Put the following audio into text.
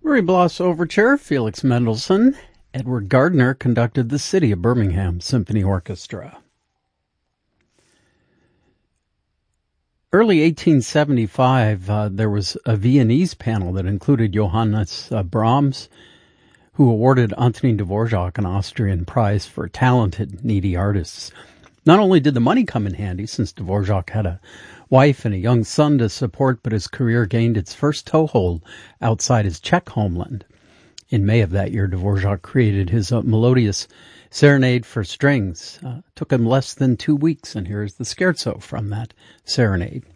Marie Bloss Overture, Felix Mendelssohn. Edward Gardner conducted the City of Birmingham Symphony Orchestra. Early 1875, there was a Viennese panel that included Johannes Brahms, who awarded Antonin Dvorak an Austrian prize for talented, needy artists. Not only did the money come in handy, since Dvorak had a wife and a young son to support, but his career gained its first toehold outside his Czech homeland. In May of that year, Dvorak created his melodious Serenade for Strings. Took him less than 2 weeks, and here's the scherzo from that serenade.